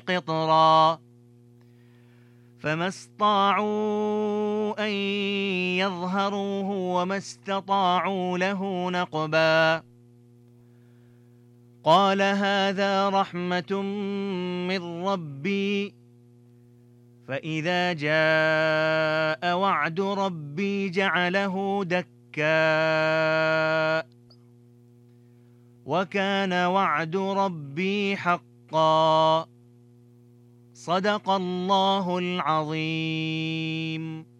قطرا فما استطاعوا أن يظهروه وما استطاعوا له نقبا قال هذا رحمة من ربي فإذا جاء وعد ربي جعله دكا وكان وعد ربي حقا صدق الله العظيم.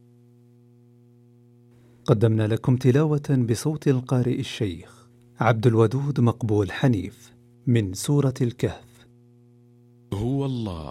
قدمنا لكم تلاوة بصوت القارئ الشيخ عبد الودود مقبول حنيف من سورة الكهف. هو الله.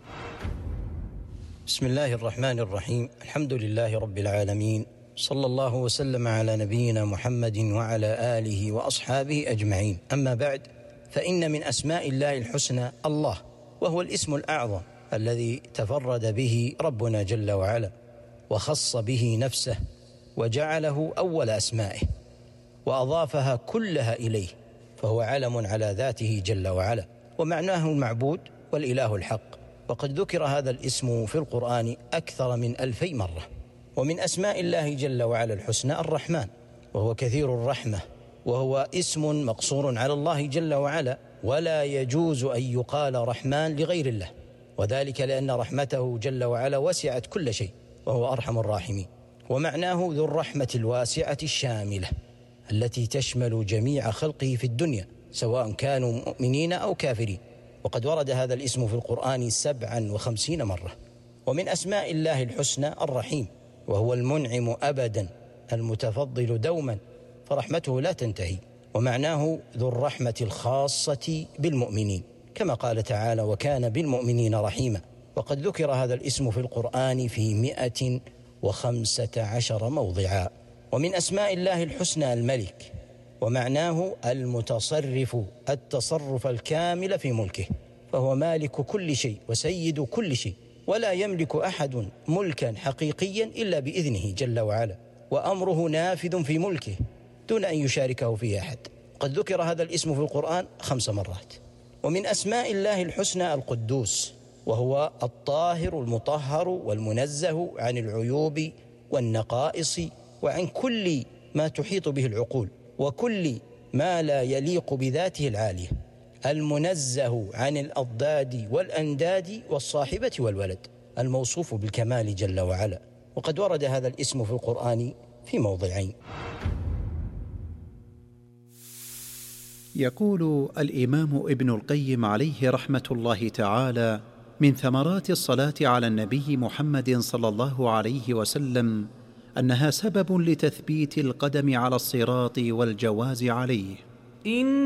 بسم الله الرحمن الرحيم. الحمد لله رب العالمين، صلى الله وسلم على نبينا محمد وعلى آله وأصحابه أجمعين. أما بعد، فإن من أسماء الله الحسنى الله، وهو الاسم الأعظم الذي تفرد به ربنا جل وعلا وخص به نفسه وجعله أول أسمائه وأضافها كلها إليه، فهو علم على ذاته جل وعلا، ومعناه المعبود والإله الحق. وقد ذكر هذا الاسم في القرآن أكثر من 2000 مرة. ومن أسماء الله جل وعلا الحسنى الرحمن، وهو كثير الرحمة، وهو اسم مقصور على الله جل وعلا، ولا يجوز أن يقال رحمن لغير الله، وذلك لأن رحمته جل وعلا وسعت كل شيء، وهو أرحم الراحمين. ومعناه ذو الرحمة الواسعة الشاملة التي تشمل جميع خلقه في الدنيا، سواء كانوا مؤمنين أو كافرين. وقد ورد هذا الاسم في القرآن 57 مرة. ومن أسماء الله الحسنى الرحيم، وهو المنعم أبدا المتفضل دوما، فرحمته لا تنتهي. ومعناه ذو الرحمة الخاصة بالمؤمنين، كما قال تعالى وكان بالمؤمنين رحيما. وقد ذكر هذا الاسم في القرآن في 115 موضعا. ومن أسماء الله الحسنى الملك، ومعناه المتصرف التصرف الكامل في ملكه، فهو مالك كل شيء وسيد كل شيء، ولا يملك أحد ملكا حقيقيا إلا بإذنه جل وعلا، وأمره نافذ في ملكه دون أن يشاركه فيه أحد. قد ذكر هذا الاسم في القرآن 5 مرات. ومن أسماء الله الحسنى القدوس، وهو الطاهر المطهر والمنزه عن العيوب والنقائص وعن كل ما تحيط به العقول وكل ما لا يليق بذاته العالية، المنزه عن الأضداد والأنداد والصاحبة والولد، الموصوف بالكمال جل وعلا. وقد ورد هذا الاسم في القرآن في موضعين. يقول الإمام ابن القيم عليه رحمة الله تعالى: من ثمرات الصلاة على النبي محمد صلى الله عليه وسلم أنها سبب لتثبيت القدم على الصراط والجواز عليه.